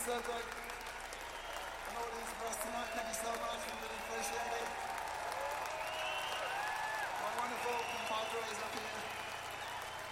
so good. I know it is for us tonight. Thank you so much. We really appreciate it.